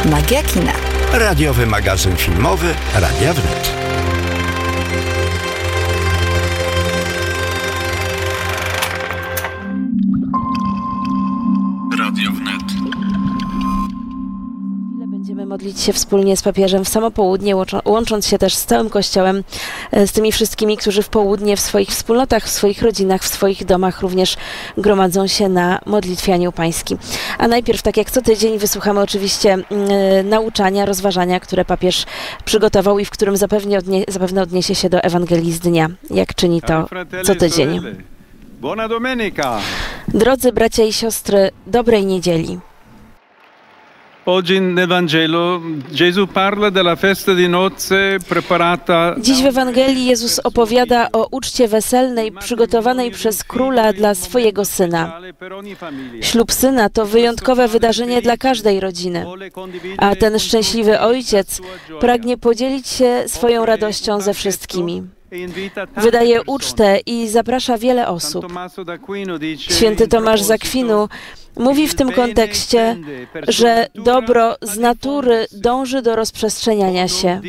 Magia kina. Radiowy magazyn filmowy Radia Wnet. Radio Wnet. Będziemy modlić się wspólnie z papieżem w samo południe, łącząc się też z całym Kościołem, z tymi wszystkimi, którzy w południe w swoich wspólnotach, w swoich rodzinach, w swoich domach również gromadzą się na modlitwie Anioł Pański. A najpierw, tak jak co tydzień, wysłuchamy oczywiście nauczania, rozważania, które papież przygotował i w którym zapewne odniesie się do Ewangelii z dnia, jak czyni to co tydzień. Buona domenica! Drodzy bracia i siostry, dobrej niedzieli. Oggi nel Vangelo Gesù parla della festa di nozze preparata. Dziś w Ewangelii Jezus opowiada o uczcie weselnej przygotowanej przez króla dla swojego syna. Ślub syna to wyjątkowe wydarzenie dla każdej rodziny, a ten szczęśliwy ojciec pragnie podzielić się swoją radością ze wszystkimi. Wydaje ucztę i zaprasza wiele osób. Święty Tomasz z Akwinu mówi w tym kontekście, że dobro z natury dąży do rozprzestrzeniania się.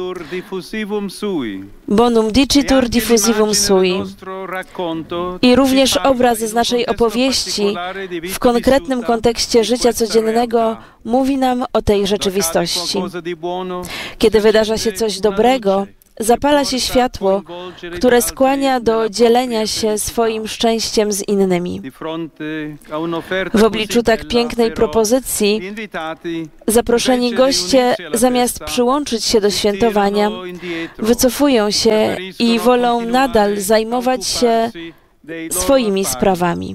Bonum dicitur diffusivum sui. I również obraz z naszej opowieści w konkretnym kontekście życia codziennego mówi nam o tej rzeczywistości. Kiedy wydarza się coś dobrego, zapala się światło, które skłania do dzielenia się swoim szczęściem z innymi. W obliczu tak pięknej propozycji zaproszeni goście, zamiast przyłączyć się do świętowania, wycofują się i wolą nadal zajmować się swoimi sprawami.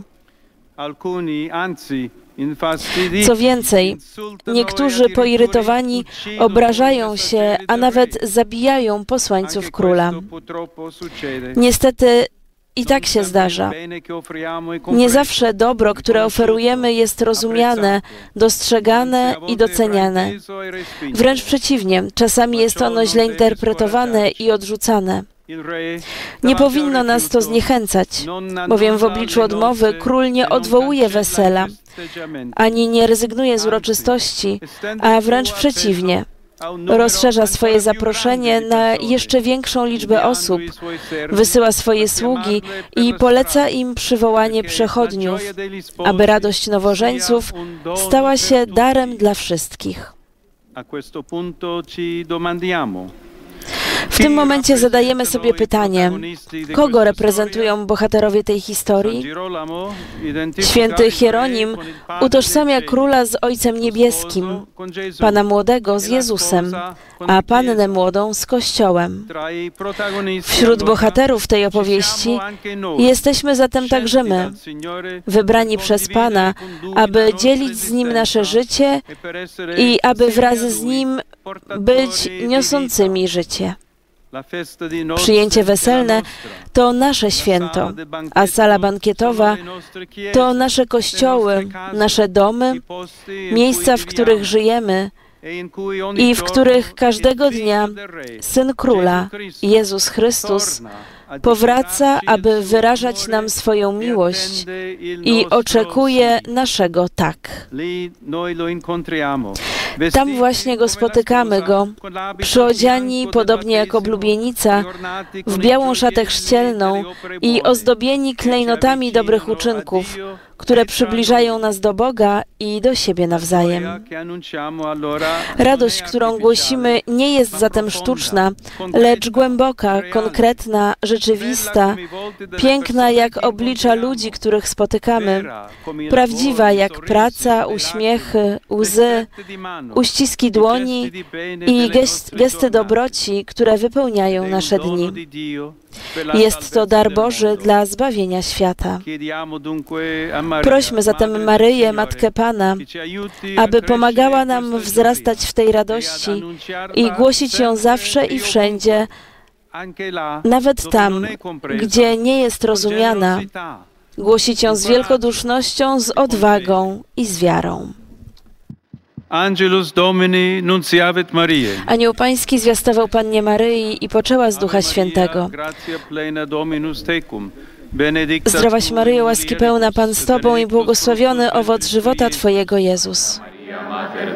Co więcej, niektórzy poirytowani obrażają się, a nawet zabijają posłańców króla. Niestety i tak się zdarza. Nie zawsze dobro, które oferujemy, jest rozumiane, dostrzegane i doceniane. Wręcz przeciwnie, czasami jest ono źle interpretowane i odrzucane. Nie powinno nas to zniechęcać, bowiem w obliczu odmowy król nie odwołuje wesela, ani nie rezygnuje z uroczystości, a wręcz przeciwnie. Rozszerza swoje zaproszenie na jeszcze większą liczbę osób, wysyła swoje sługi i poleca im przywołanie przechodniów, aby radość nowożeńców stała się darem dla wszystkich. W tym momencie zadajemy sobie pytanie, kogo reprezentują bohaterowie tej historii? Święty Hieronim utożsamia króla z Ojcem Niebieskim, Pana Młodego z Jezusem, a Pannę Młodą z Kościołem. Wśród bohaterów tej opowieści jesteśmy zatem także my, wybrani przez Pana, aby dzielić z Nim nasze życie i aby wraz z Nim być niosącymi życie. Przyjęcie weselne to nasze święto, a sala bankietowa to nasze kościoły, nasze domy, miejsca, w których żyjemy i w których każdego dnia Syn Króla, Jezus Chrystus, powraca, aby wyrażać nam swoją miłość i oczekuje naszego tak. Tam właśnie Go spotykamy, przyodziani, podobnie jak oblubienica, w białą szatę chrzcielną i ozdobieni klejnotami dobrych uczynków, które przybliżają nas do Boga i do siebie nawzajem. Radość, którą głosimy, nie jest zatem sztuczna, lecz głęboka, konkretna, rzeczywista, piękna jak oblicza ludzi, których spotykamy, prawdziwa jak praca, uśmiechy, łzy, uściski dłoni i gesty dobroci, które wypełniają nasze dni. Jest to dar Boży dla zbawienia świata. Prośmy zatem Maryję, Matkę Pana, aby pomagała nam wzrastać w tej radości i głosić ją zawsze i wszędzie, nawet tam, gdzie nie jest rozumiana, głosić ją z wielkodusznością, z odwagą i z wiarą. Angelus Domini nunciavit Mariae. Anioł Pański zwiastował Pannie Maryi i poczęła z Ducha Świętego. Zdrowaś Maryjo, łaski pełna, Pan z Tobą i błogosławiony owoc żywota Twojego, Jezus.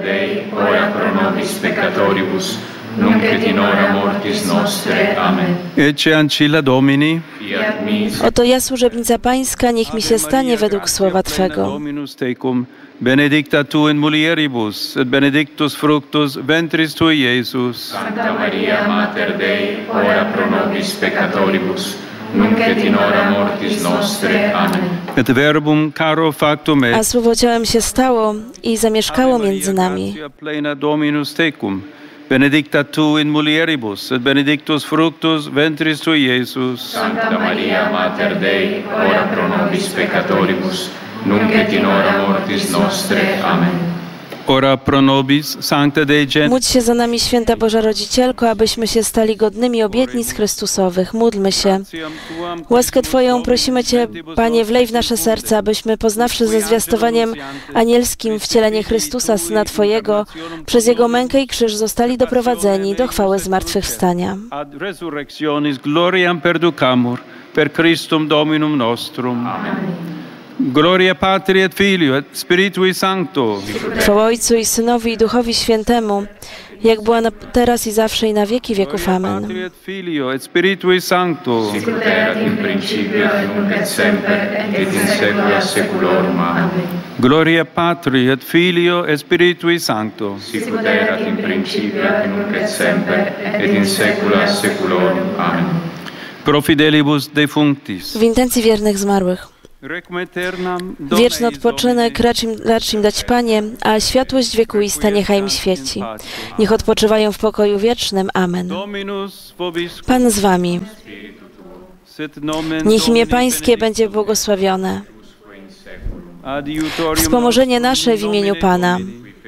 Dei, ora pro nobis peccatoribus, nunc et in hora mortis nostre. Amen. Ecce ancilla Domini. Fiat mi Oto ja, służebnica Pańska, niech mi się stanie według słowa Twego. Dominus tecum, benedicta tu in mulieribus, et benedictus fructus ventris tui, Iesus. Santa Maria, Mater Dei, ora pro nobis peccatoribus, nunc et in hora mortis nostre. Amen. Et verbum caro factum A est. Słowo ciałem się stało i zamieszkało między nami. Gratia plena Dominus tecum, benedicta tu in mulieribus, et benedictus fructus ventris tui, Iesus. Santa Maria, Mater Dei, ora pro nobis peccatoribus, nunc et in hora mortis nostre. Amen. Ora pro nobis, Sancta Dei Gen. Módl się za nami, Święta Boża Rodzicielko, abyśmy się stali godnymi obietnic Chrystusowych. Módlmy się. Łaskę Twoją prosimy Cię, Panie, wlej w nasze serca, abyśmy, poznawszy ze zwiastowaniem anielskim wcielenie Chrystusa, Syna Twojego, przez Jego mękę i krzyż zostali doprowadzeni do chwały zmartwychwstania. Ad resurrectionis gloriam perducamur, per Christum Dominum nostrum. Amen. Gloria Patri et Filio et Spiritui Sancto. Chwała Ojcu i Synowi i Duchowi Świętemu, jak była teraz i zawsze i na wieki wieków. Gloria Amen. Patri et Filio et Spiritui Sancto. Sic ut erat in principio et nunc et semper et in saecula saeculorum. Amen. Gloria Patri et Filio et Spiritui Sancto. Sic ut erat in principio et nunc et semper et in saecula saeculorum. Amen. Pro fidelibus defunctis. W intencji wiernych zmarłych. Requiem aeternam dona Wieczny eis odpoczynek racz im dać, Panie, a światłość wiekuista niechaj im świeci. Niech odpoczywają w pokoju wiecznym. Amen. Dominus vobiscum. Pan z Wami. Sit nomen Niech imię Domini Pańskie będzie błogosławione. adiutorium Wspomożenie nasze w imieniu Pana.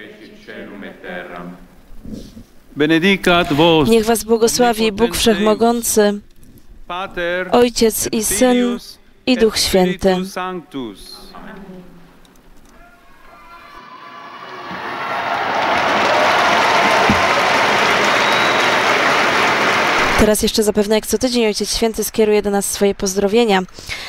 Benedicat vos, Niech Was błogosławi Bóg Wszechmogący, Pater, Ojciec i Syn i Duch Święty. Spiritus Sanctus. Teraz jeszcze zapewne jak co tydzień Ojciec Święty skieruje do nas swoje pozdrowienia.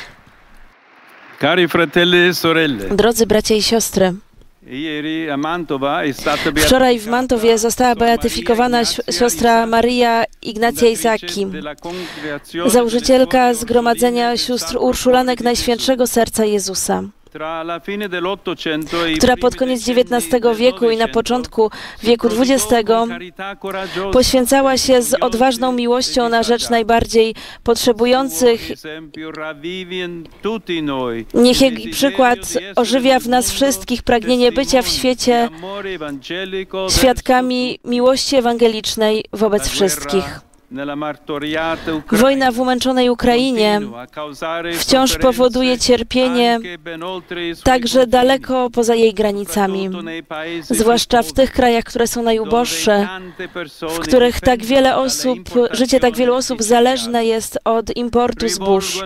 Cari fratelli e sorelle, Drodzy bracia i siostry, ieri a Mantova è stata wczoraj w Mantowie została beatyfikowana siostra Maria Ignacja Isaki, założycielka Zgromadzenia Sióstr Urszulanek Najświętszego Serca Jezusa, która pod koniec XIX wieku i na początku wieku XX poświęcała się z odważną miłością na rzecz najbardziej potrzebujących. Niech jej przykład ożywia w nas wszystkich pragnienie bycia w świecie świadkami miłości ewangelicznej wobec wszystkich. Wojna w umęczonej Ukrainie wciąż powoduje cierpienie także daleko poza jej granicami, zwłaszcza w tych krajach, które są najuboższe, w których tak wiele osób, życie tak wielu osób zależne jest od importu zbóż.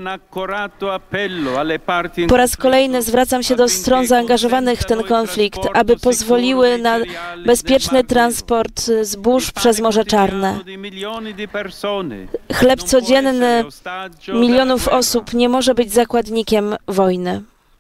Po raz kolejny zwracam się do stron zaangażowanych w ten konflikt, aby pozwoliły na bezpieczny transport zbóż przez Morze Czarne. Chleb codzienny milionów osób nie może być zakładnikiem wojny.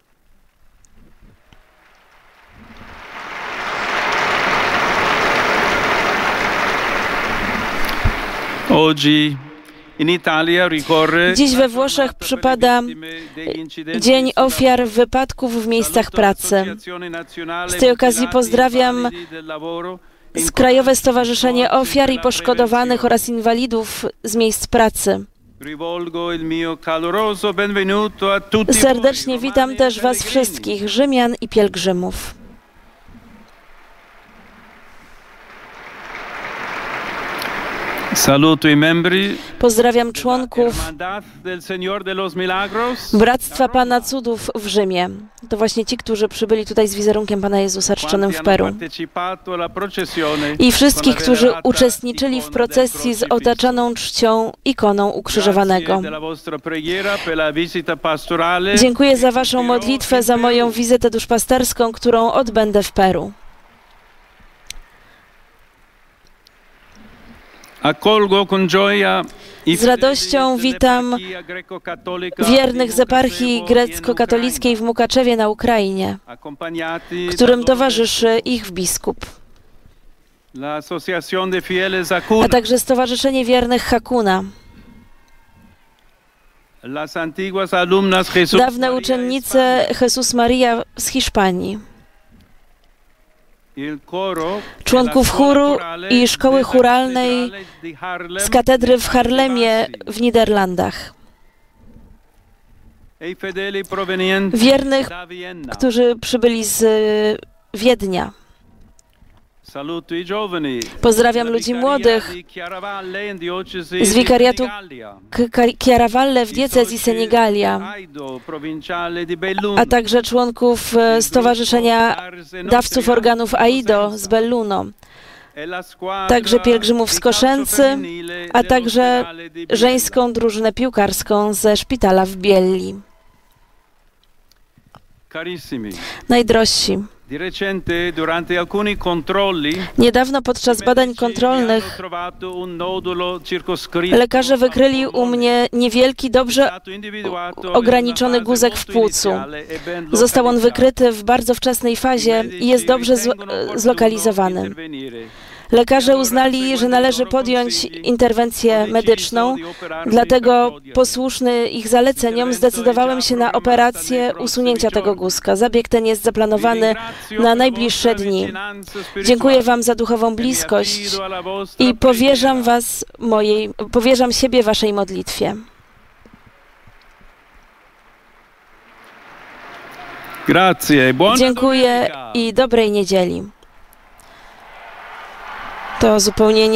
Dziś we Włoszech przypada Dzień Ofiar Wypadków w Miejscach Pracy. Z tej okazji pozdrawiam Krajowe Stowarzyszenie Ofiar i Poszkodowanych oraz Inwalidów z miejsc pracy. Serdecznie witam też Was wszystkich, Rzymian i pielgrzymów. Pozdrawiam członków Bractwa Pana Cudów w Rzymie. To właśnie ci, którzy przybyli tutaj z wizerunkiem Pana Jezusa czczonym w Peru. I wszystkich, którzy uczestniczyli w procesji z otaczaną czcią ikoną ukrzyżowanego. Dziękuję za Waszą modlitwę, za moją wizytę duszpasterską, którą odbędę w Peru. Z radością witam wiernych z eparchii grecko-katolickiej w Mukaczewie na Ukrainie, którym towarzyszy ich biskup. a także Stowarzyszenie Wiernych Hakuna. Dawne uczennice Jesus Maria z Hiszpanii, członków chóru i szkoły chóralnej z katedry w Haarlemie w Niderlandach, wiernych, którzy przybyli z Wiednia. Pozdrawiam ludzi młodych z wikariatu Chiaravalle w diecezji Senigallia, a także członków Stowarzyszenia Dawców Organów Aido z Belluno, także pielgrzymów z Koszęcy, a także żeńską drużynę piłkarską ze szpitala w Bielli. Najdrożsi, niedawno podczas badań kontrolnych lekarze wykryli u mnie niewielki, dobrze ograniczony guzek w płucu. Został on wykryty w bardzo wczesnej fazie i jest dobrze zlokalizowany. Lekarze uznali, że należy podjąć interwencję medyczną, dlatego posłuszny ich zaleceniom zdecydowałem się na operację usunięcia tego guzka. Zabieg ten jest zaplanowany na najbliższe dni. Dziękuję Wam za duchową bliskość i powierzam siebie Waszej modlitwie. Dziękuję i dobrej niedzieli. To zupełnie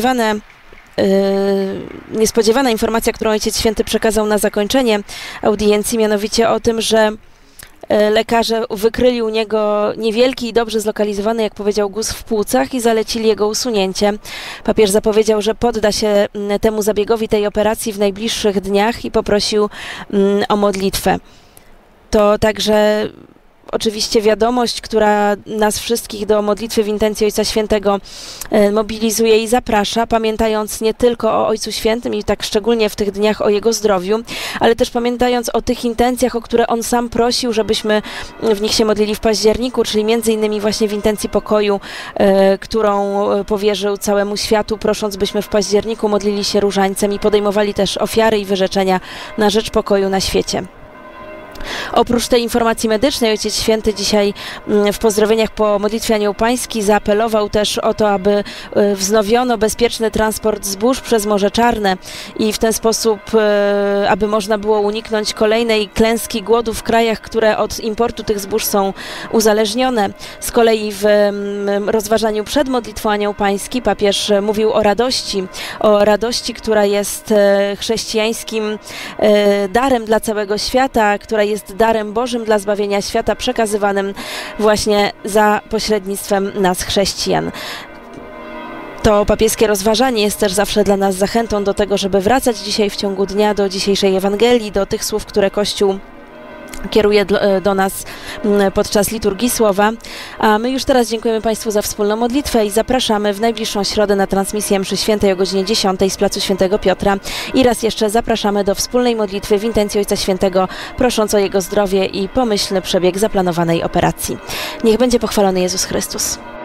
niespodziewana informacja, którą Ojciec Święty przekazał na zakończenie audiencji, mianowicie o tym, że lekarze wykryli u niego niewielki i dobrze zlokalizowany, jak powiedział, guz w płucach i zalecili jego usunięcie. Papież zapowiedział, że podda się temu zabiegowi, tej operacji w najbliższych dniach i poprosił o modlitwę. To także oczywiście wiadomość, która nas wszystkich do modlitwy w intencji Ojca Świętego mobilizuje i zaprasza, pamiętając nie tylko o Ojcu Świętym i tak szczególnie w tych dniach o Jego zdrowiu, ale też pamiętając o tych intencjach, o które On sam prosił, żebyśmy w nich się modlili w październiku, czyli między innymi właśnie w intencji pokoju, którą powierzył całemu światu, prosząc, byśmy w październiku modlili się różańcem i podejmowali też ofiary i wyrzeczenia na rzecz pokoju na świecie. Oprócz tej informacji medycznej Ojciec Święty dzisiaj w pozdrowieniach po modlitwie Anioł Pański zaapelował też o to, aby wznowiono bezpieczny transport zbóż przez Morze Czarne i w ten sposób, aby można było uniknąć kolejnej klęski głodu w krajach, które od importu tych zbóż są uzależnione. Z kolei w rozważaniu przed modlitwą Anioł Pański papież mówił o radości, która jest chrześcijańskim darem dla całego świata, która jest darem Bożym dla zbawienia świata, przekazywanym właśnie za pośrednictwem nas, chrześcijan. To papieskie rozważanie jest też zawsze dla nas zachętą do tego, żeby wracać dzisiaj w ciągu dnia do dzisiejszej Ewangelii, do tych słów, które Kościół kieruje do nas podczas liturgii słowa. A my już teraz dziękujemy Państwu za wspólną modlitwę i zapraszamy w najbliższą środę na transmisję mszy świętej o godzinie 10 z placu Świętego Piotra. I raz jeszcze zapraszamy do wspólnej modlitwy w intencji Ojca Świętego, prosząc o Jego zdrowie i pomyślny przebieg zaplanowanej operacji. Niech będzie pochwalony Jezus Chrystus.